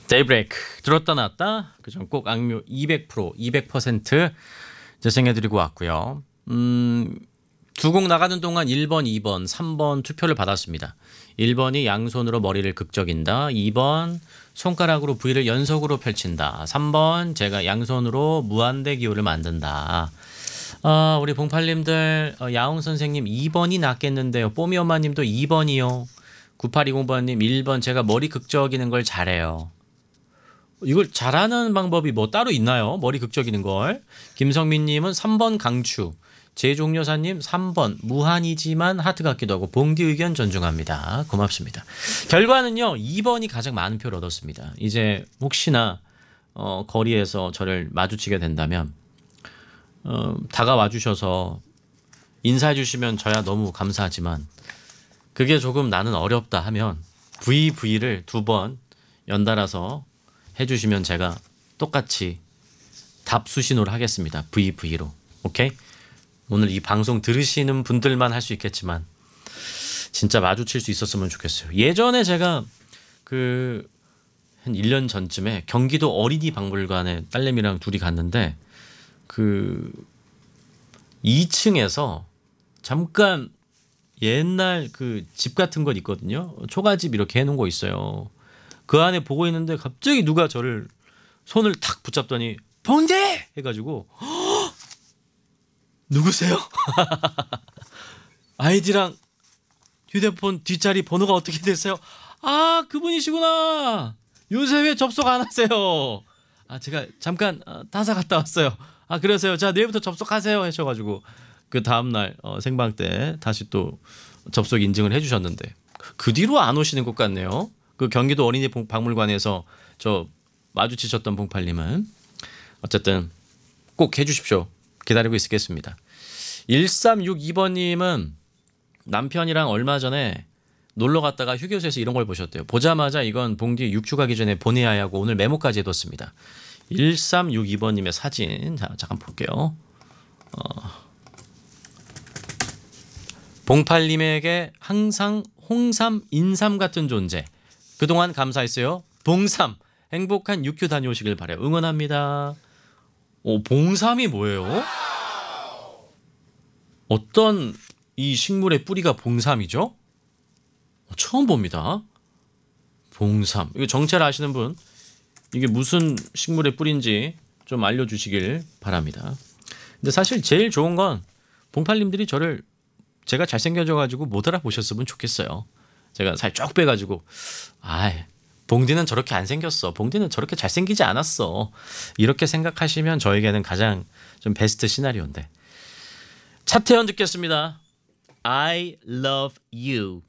데이브레이크 들었다 놨다 그전 꼭 악뮤 200% 재생해드리고 왔고요. 두 곡 나가는 동안 1번, 2번, 3번 투표를 받았습니다. 1번이 양손으로 머리를 극적인다. 2번 손가락으로 V를 연속으로 펼친다. 3번 제가 양손으로 무한대 기호를 만든다. 우리 봉팔님들 야옹 선생님 2번이 낫겠는데요. 뽀미 엄마님도 2번이요. 9820번님 1번 제가 머리 극적이는 걸 잘해요. 이걸 잘하는 방법이 뭐 따로 있나요? 머리 극적이는 걸. 김성민님은 3번 강추. 제종여사님 3번 무한이지만 하트 같기도 하고 봉디 의견 존중합니다. 고맙습니다. 결과는요 2번이 가장 많은 표를 얻었습니다. 이제 혹시나 거리에서 저를 마주치게 된다면 다가와 주셔서 인사해 주시면 저야 너무 감사하지만 그게 조금 나는 어렵다 하면 VV를 2번 연달아서 해주시면 제가 똑같이 답 수신호를 하겠습니다. VV로. 오케이? 오늘 이 방송 들으시는 분들만 할 수 있겠지만 진짜 마주칠 수 있었으면 좋겠어요. 예전에 제가 한 1년 전쯤에 경기도 어린이 박물관에 딸내미랑 둘이 갔는데 2층에서 잠깐 옛날 집 같은 것 있거든요. 초가집 이렇게 해놓은 거 있어요. 그 안에 보고 있는데 갑자기 누가 저를 손을 탁 붙잡더니 봉디! 해가지고 누구세요? 아이디랑 휴대폰 뒷자리 번호가 어떻게 되세요? 아 그분이시구나. 요새 왜 접속 안 하세요? 제가 잠깐 타사 갔다 왔어요. 그래서요. 자 내일부터 접속하세요 하셔가지고 그 다음날 생방 때 다시 또 접속 인증을 해주셨는데 그 뒤로 안 오시는 것 같네요. 그 경기도 어린이 박물관에서 저 마주치셨던 봉팔님은 어쨌든 꼭 해주십시오. 기다리고 있겠습니다. 1362번님은 남편이랑 얼마 전에 놀러 갔다가 휴게소에서 이런 걸 보셨대요. 보자마자 이건 봉지 육주 가기 전에 보내야 하고 오늘 메모까지 해뒀습니다. 1362번님의 사진 잠깐 볼게요. 봉팔님에게 항상 홍삼, 인삼 같은 존재. 그동안 감사했어요. 봉삼 행복한 6큐 다녀오시길 바라요. 응원합니다. 봉삼이 뭐예요? 어떤 이 식물의 뿌리가 봉삼이죠? 처음 봅니다. 봉삼. 이거 정체를 아시는 분 이게 무슨 식물의 뿌리인지 좀 알려주시길 바랍니다. 근데 사실 제일 좋은 건 봉팔님들이 제가 잘생겨져가지고 못 알아보셨으면 좋겠어요. 제가 살 쭉 빼가지고 봉디는 저렇게 안 생겼어. 봉디는 저렇게 잘생기지 않았어. 이렇게 생각하시면 저에게는 가장 좀 베스트 시나리오인데. 차태현 듣겠습니다. I love you.